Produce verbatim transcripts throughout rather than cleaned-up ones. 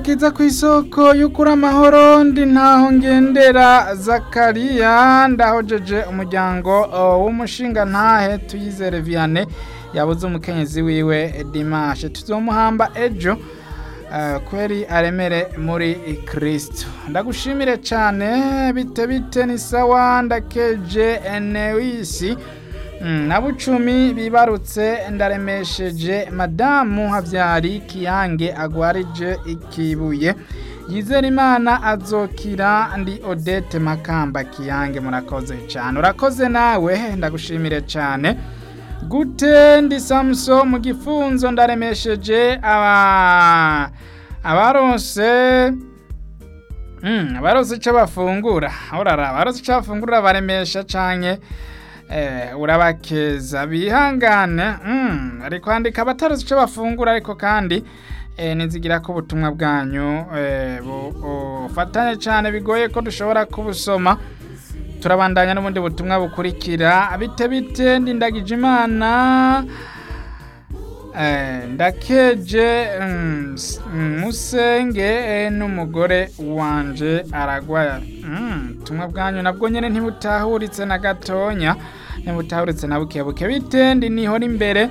Kiza kw'isoko y'ukuri amahoro ndi ntaho ngendera Zakariya ndahojeje umuryango w'umushinga ntahe Tuyizere Vianney yabuze umukenyezi wiwe Dimanche tuzomuhamba ejo uh, kweri aremere muri Kristo. Ndagushimire cyane bite bite ni sawa ndakeje Enewisi Mm, na bucumi bibarutse ndaremesheje madamu Havyari Kiyange agwarije ikibuye Yizera Imana azokira ndi Odette Makamba Kiyange murakoze cyane urakoze nawe ndagushimire cyane gute ndi Samso mu gifunzo ndaremesheje aba abaronse mm abaronse cyo bafungura urara abaronse cyo bafungura baremesha canke Eh, urabakeza bihangane mm, ari kwandika bataruzi cyo bafungura ariko kandi eh, nizigira ko ubutumwa bwanyu eh, bufatanye cyane bigoye ko dushobora kubusoma turabandanya n'ubundi butumwa bukurikira bite bite ndindagije Imana eh, ndakeje mm, musenge eh, n'umugore wanje aragwaya mm, ubutumwa bwanyu nabwo nyene ntibutahuritse na gatonya ntibutahuritse na bukebuke bite ndi niho imbere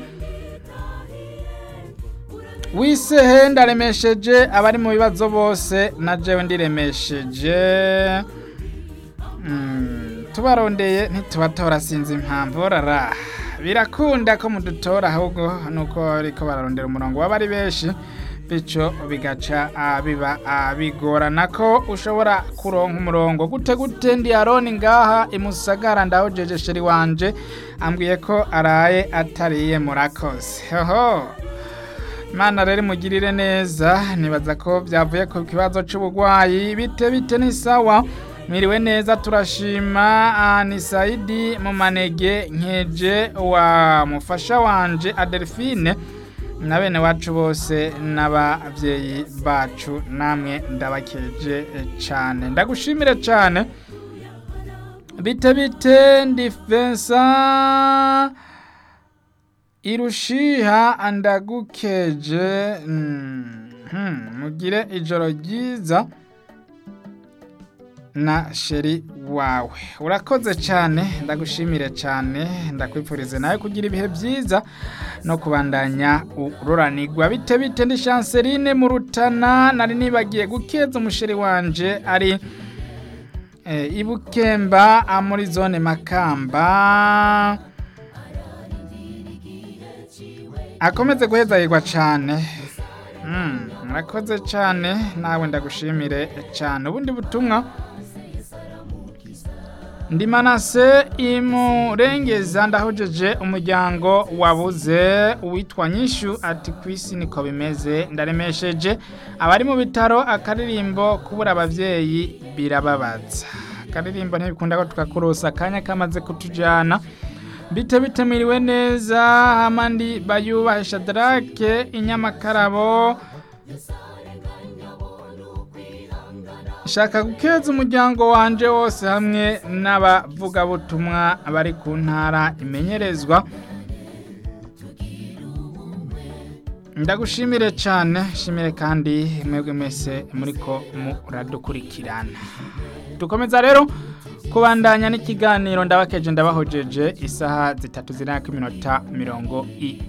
wisehe ndaremesheje abari mu bibazo bose na jewe ndiremesheje mm, tubarondeye ntitubatora sinzi impamvu rara birakunda ko mudutora ahubwo nuko ariko bararondera umurongo w'abari benshi bico bigaca biba bigorana ko ushobora kuronka umurongo gute gute ndi Aroni ngaha imusagara ndahojeje sheri wanje ambwiye ko araye atariye murakoze hoho Imana rero mugirire neza nibaza ko byavuye ku kibazo c'ubugwayi bite bite ni sawa mwiriwe neza turashima ni Saidi mu manege nkeje wa mufasha wanje Adelphine na bene wacu bose n'abavyeyi bacu namwe ndabakeje cyane ndagushimire cyane bite bite ndi Vincent Irushiha ndagukeje mm, hmm, mugire ijoro ryiza na sheri wawe urakoze cyane ndagushimire cyane ndakwifurize nawe kugira ibihe byiza no kubandanya uroranirwa bite bite ndi Chanceline mu Rutana nari nibagiye gukeza umusheri wanje ari e, ibukemba muri zone Makamba akomeze guhezayirwa cyane mm, murakoze cyane nawe ndagushimire cyane ubundi butumwa Ndi Manase imurengeza ndahojeje umuryango wabuze uwitwa Nyishu ati kwisi niko bimeze ndaremesheje abari mu bitaro akaririmbo kubura abavyeyi birababaza akaririmbo ntibikunda ko tukakurosa kanya kamaze kutujana bite bite mwiriwe neza hamandi bayubahe Shadrake Inyamakarabo shaka gukeza umuryango wanje wose hamwe n'abavuga butumwa bari ku ntara imenyerezwa ndagushimire cyane shimire kandi mwebwe mwese muriko muradukurikirana dukomeza rero kubandanya n'ikiganiro ndabakeje ndabahojeje isaha zitatu ziraka iminota mirongo i